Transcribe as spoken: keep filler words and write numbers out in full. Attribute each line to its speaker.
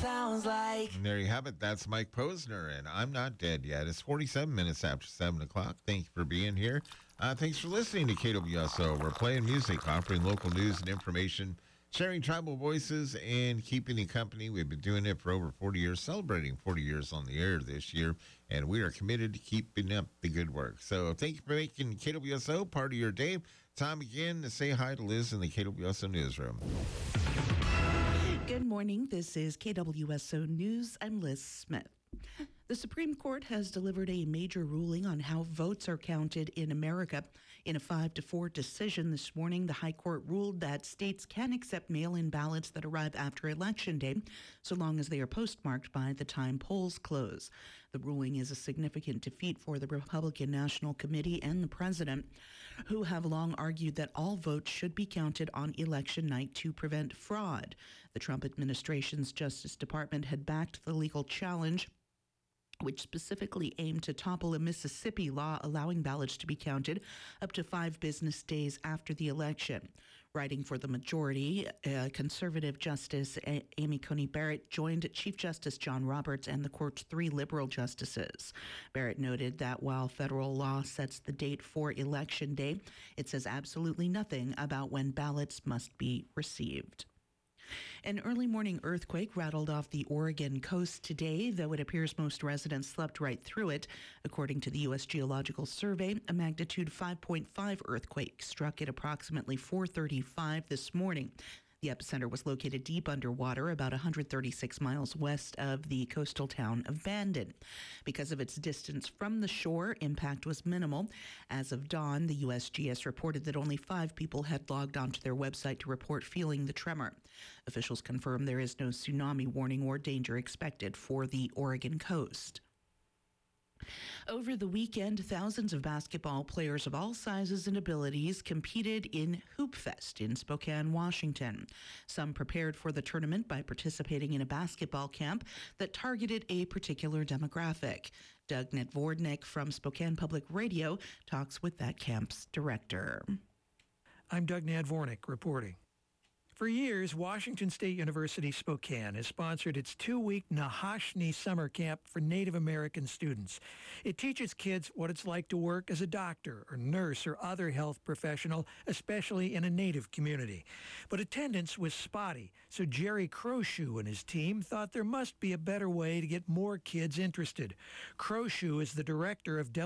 Speaker 1: sounds like.
Speaker 2: And there you have it. That's Mike Posner, and I'm not dead yet. It's forty-seven minutes after seven o'clock. Thank you for being here. Uh, thanks for listening to K W S O. We're playing music, offering local news and information, sharing tribal voices, and keeping you company. We've been doing it for over forty years, celebrating forty years on the air this year, and we are committed to keeping up the good work. So thank you for making K W S O part of your day. Time again to say hi to Liz in the K W S O newsroom.
Speaker 3: Good morning. This is K W S O News. I'm Liz Smith. The Supreme Court has delivered a major ruling on how votes are counted in America. In a five to four decision this morning, the High Court ruled that states can accept mail-in ballots that arrive after Election Day, so long as they are postmarked by the time polls close. The ruling is a significant defeat for the Republican National Committee and the president, who have long argued that all votes should be counted on election night to prevent fraud. The Trump administration's Justice Department had backed the legal challenge, which specifically aimed to topple a Mississippi law allowing ballots to be counted up to five business days after the election. Writing for the majority, uh, conservative Justice a- Amy Coney Barrett joined Chief Justice John Roberts and the court's three liberal justices. Barrett noted that while federal law sets the date for Election Day, it says absolutely nothing about when ballots must be received. An early morning earthquake rattled off the Oregon coast today, though it appears most residents slept right through it. According to the U S Geological Survey, a magnitude five point five earthquake struck at approximately four thirty-five this morning. The epicenter was located deep underwater, about one hundred thirty-six miles west of the coastal town of Bandon. Because of its distance from the shore, impact was minimal. As of dawn, the U S G S reported that only five people had logged onto their website to report feeling the tremor. Officials confirm there is no tsunami warning or danger expected for the Oregon coast. Over the weekend, thousands of basketball players of all sizes and abilities competed in Hoop Fest in Spokane, Washington. Some prepared for the tournament by participating in a basketball camp that targeted a particular demographic. Doug Nedvordnik from Spokane Public Radio talks with that camp's director.
Speaker 4: I'm Doug Nadvornik reporting. For years, Washington State University Spokane has sponsored its two-week Nahashni summer camp for Native American students. It teaches kids what it's like to work as a doctor or nurse or other health professional, especially in a Native community. But attendance was spotty, so Jerry Crowshoe and his team thought there must be a better way to get more kids interested. Crowshoe is the director of